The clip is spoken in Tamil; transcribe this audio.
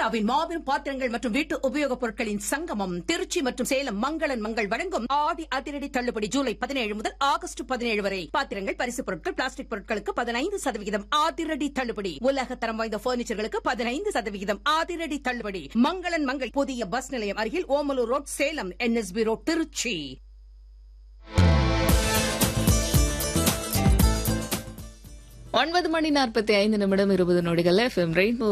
இந்தியாவின் மாபெரும் பாத்திரங்கள் மற்றும் வீட்டு உபயோகப் பொருட்களின் சங்கமம் திருச்சி மற்றும் சேலம் மங்களன் மங்கள் வழங்கும் ஆடி அதிரடி தள்ளுபடி ஜூலை 17 முதல் ஆகஸ்ட் 17 வரை. பாத்திரங்கள், பரிசுப் பொருட்கள், பிளாஸ்டிக் பொருட்களுக்கு 15% அதிரடி தள்ளுபடி. உலக தரம் வாய்ந்த பர்னிச்சர்களுக்கு 15% அதிரடி தள்ளுபடி. மங்களன் மங்கள் புதிய பஸ் நிலையம் அருகில் Omalur road Salem, NSB road Trichy. $9:45 FM rainbow